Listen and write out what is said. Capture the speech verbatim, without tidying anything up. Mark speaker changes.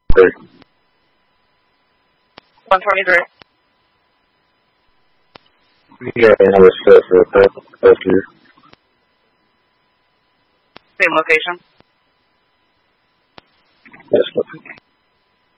Speaker 1: three.
Speaker 2: one twenty-three.
Speaker 1: Yeah, number six, thank you.
Speaker 2: Same location.